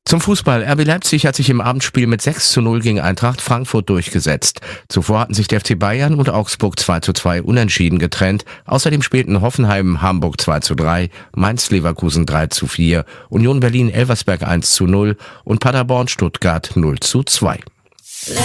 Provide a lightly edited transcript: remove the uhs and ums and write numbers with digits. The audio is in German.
Zum Fußball. RB Leipzig hat sich im Abendspiel mit 6:0 gegen Eintracht Frankfurt durchgesetzt. Zuvor hatten sich der FC Bayern und Augsburg 2:2 unentschieden getrennt. Außerdem spielten Hoffenheim Hamburg 2:3, Mainz Leverkusen 3:4, Union Berlin Elversberg 1:0 und Paderborn Stuttgart 0:2.